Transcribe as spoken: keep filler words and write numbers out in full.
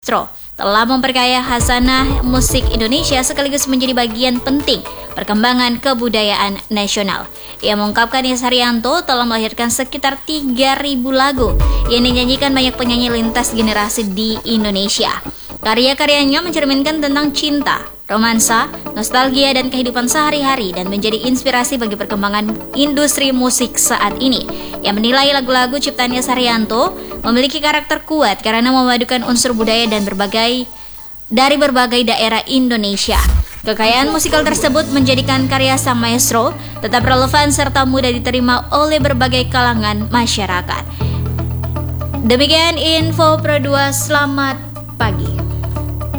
Maestro telah memperkaya khasanah musik Indonesia sekaligus menjadi bagian penting perkembangan kebudayaan nasional. Ia mengungkapkan Yas Haryanto telah melahirkan sekitar tiga ribu lagu yang dinyanyikan banyak penyanyi lintas generasi di Indonesia. Karya-karyanya mencerminkan tentang cinta, romansa, nostalgia, dan kehidupan sehari-hari dan menjadi inspirasi bagi perkembangan industri musik saat ini. Yang menilai lagu-lagu ciptaan Yas Haryanto memiliki karakter kuat karena memadukan unsur budaya dan berbagai dari berbagai daerah Indonesia. Kekayaan musikal tersebut menjadikan karya sang maestro tetap relevan serta mudah diterima oleh berbagai kalangan masyarakat. Demikian info Pro dua, selamat pagi.